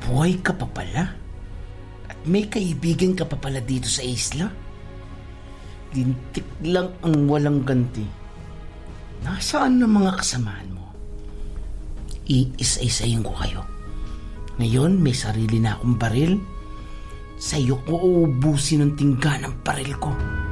Buhay ka pa pala? At may kaibigan ka pa pala dito sa isla? Lintik lang ang walang ganti. Nasaan ang mga kasamaan mo? Iisa-isayin ko kayo. Ngayon may sarili na akong baril. Sa'yo ko uubusin ang tingga ng baril ko.